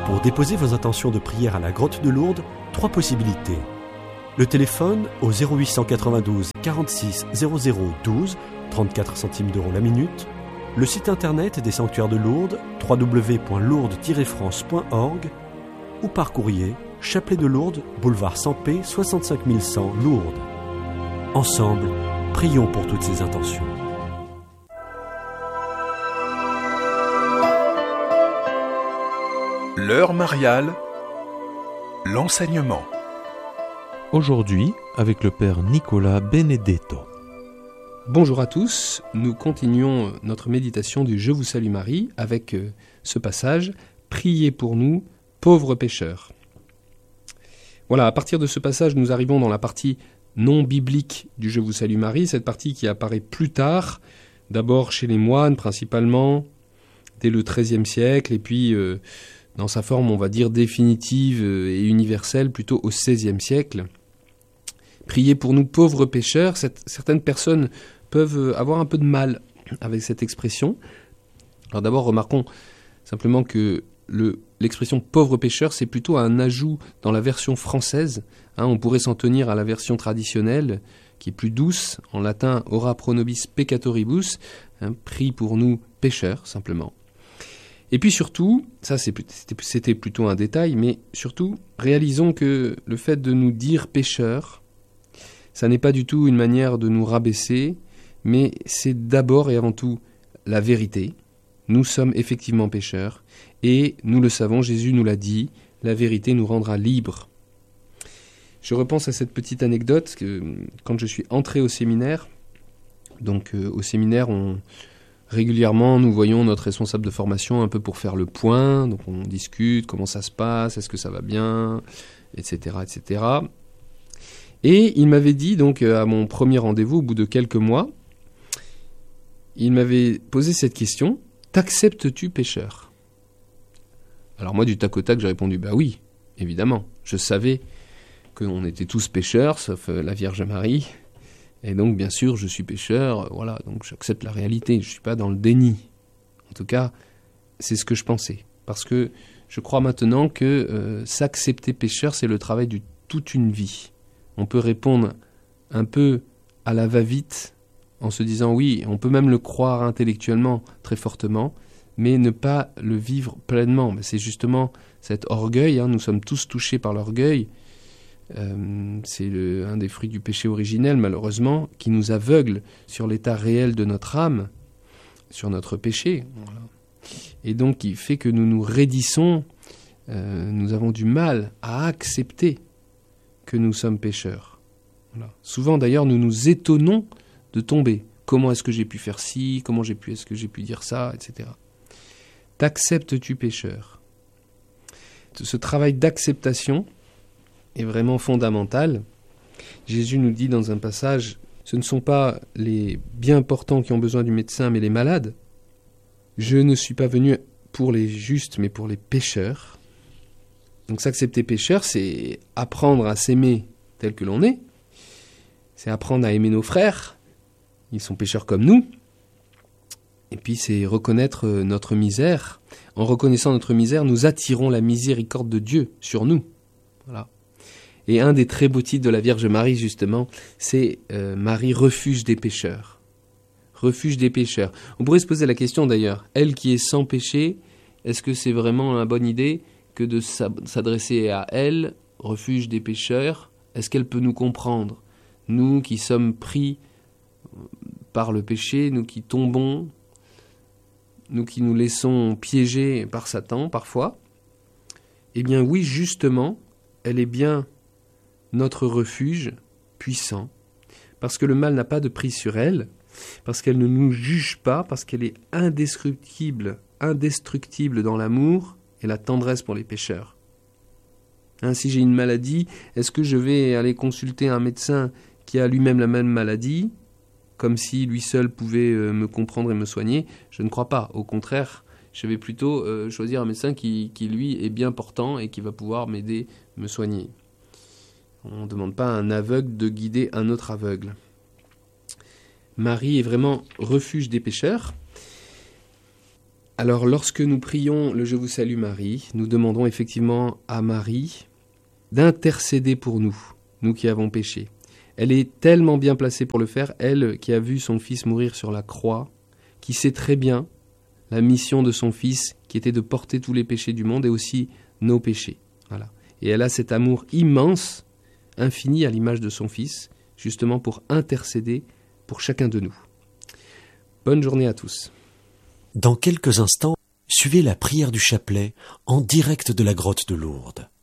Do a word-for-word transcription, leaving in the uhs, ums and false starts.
Pour déposer vos intentions de prière à la Grotte de Lourdes, trois possibilités. Le téléphone au zéro huit cent quatre-vingt-douze quarante-six zéro zéro douze, trente-quatre centimes d'euros la minute. Le site internet des sanctuaires de Lourdes, w w w point lourdes tiret france point org, ou par courrier, Chapelet de Lourdes, boulevard Sampé, soixante-cinq mille cent, Lourdes. Ensemble, prions pour toutes ces intentions. L'heure mariale, l'enseignement. Aujourd'hui, avec le Père Nicolas Benedetto. Bonjour à tous, nous continuons notre méditation du Je vous salue Marie avec ce passage « Priez pour nous, pauvres pécheurs ». Voilà, à partir de ce passage, nous arrivons dans la partie non biblique du Je vous salue Marie, cette partie qui apparaît plus tard, d'abord chez les moines principalement, dès le treizième siècle, et puis euh, dans sa forme, on va dire, définitive et universelle, plutôt au seizième siècle. Priez pour nous pauvres pécheurs, cette, certaines personnes peuvent avoir un peu de mal avec cette expression. Alors d'abord, remarquons simplement que le, l'expression pauvre pécheur, c'est plutôt un ajout dans la version française. Hein, on pourrait s'en tenir à la version traditionnelle, qui est plus douce, en latin ora pro nobis peccatoribus, hein, prie pour nous pécheurs, simplement. Et puis surtout, ça c'est, c'était, c'était plutôt un détail, mais surtout, réalisons que le fait de nous dire pécheurs, ça n'est pas du tout une manière de nous rabaisser, mais c'est d'abord et avant tout la vérité. Nous sommes effectivement pécheurs, et nous le savons, Jésus nous l'a dit, la vérité nous rendra libres. Je repense à cette petite anecdote, que quand je suis entré au séminaire, donc euh, au séminaire, on, régulièrement, nous voyons notre responsable de formation un peu pour faire le point, donc on discute, comment ça se passe, est-ce que ça va bien, et cetera, et cetera. Et il m'avait dit, donc à mon premier rendez-vous, au bout de quelques mois, il m'avait posé cette question, « T'acceptes-tu pécheur ?» Alors moi, du tac au tac, j'ai répondu, « Bah oui, évidemment. » Je savais qu'on était tous pécheurs, sauf la Vierge Marie. Et donc, bien sûr, je suis pécheur, voilà, donc j'accepte la réalité, je ne suis pas dans le déni. En tout cas, c'est ce que je pensais. Parce que je crois maintenant que euh, s'accepter pécheur, c'est le travail de toute une vie. On peut répondre un peu à la va-vite en se disant oui, on peut même le croire intellectuellement très fortement, mais ne pas le vivre pleinement. Mais c'est justement cet orgueil, hein, nous sommes tous touchés par l'orgueil, euh, c'est le, un des fruits du péché originel malheureusement, qui nous aveugle sur l'état réel de notre âme, sur notre péché. Voilà. Et donc qui fait que nous nous raidissons, euh, nous avons du mal à accepter que nous sommes pécheurs. Voilà. Souvent d'ailleurs nous nous étonnons de tomber. Comment est-ce que j'ai pu faire ci? Comment j'ai pu, est-ce que j'ai pu dire ça? Etc. T'acceptes-tu pécheur? Ce travail d'acceptation est vraiment fondamental. Jésus nous dit dans un passage, ce ne sont pas les bien portants qui ont besoin du médecin, mais les malades. Je ne suis pas venu pour les justes, mais pour les pécheurs. Donc s'accepter pécheur, c'est apprendre à s'aimer tel que l'on est. C'est apprendre à aimer nos frères. Ils sont pécheurs comme nous. Et puis c'est reconnaître notre misère. En reconnaissant notre misère, nous attirons la miséricorde de Dieu sur nous. Voilà. Et un des très beaux titres de la Vierge Marie, justement, c'est euh, Marie, refuge des pécheurs. Refuge des pécheurs. On pourrait se poser la question d'ailleurs, elle qui est sans péché, est-ce que c'est vraiment une bonne idée que de s'adresser à elle, refuge des pécheurs? Est-ce qu'elle peut nous comprendre? Nous qui sommes pris par le péché, nous qui tombons, nous qui nous laissons piéger par Satan parfois, eh bien oui, justement, elle est bien notre refuge puissant, parce que le mal n'a pas de prise sur elle, parce qu'elle ne nous juge pas, parce qu'elle est indestructible, indestructible dans l'amour et la tendresse pour les pécheurs. Hein, si j'ai une maladie, est-ce que je vais aller consulter un médecin qui a lui-même la même maladie, comme si lui seul pouvait euh, me comprendre et me soigner? Je ne crois pas. Au contraire, je vais plutôt euh, choisir un médecin qui, qui, lui, est bien portant et qui va pouvoir m'aider, me soigner. On ne demande pas à un aveugle de guider un autre aveugle. Marie est vraiment refuge des pécheurs. Alors, lorsque nous prions le Je vous salue Marie, nous demandons effectivement à Marie d'intercéder pour nous, nous qui avons péché. Elle est tellement bien placée pour le faire, elle qui a vu son fils mourir sur la croix, qui sait très bien la mission de son fils, qui était de porter tous les péchés du monde et aussi nos péchés. Voilà. Et elle a cet amour immense, infini à l'image de son fils, justement pour intercéder pour chacun de nous. Bonne journée à tous. Dans quelques instants, suivez la prière du chapelet en direct de la grotte de Lourdes.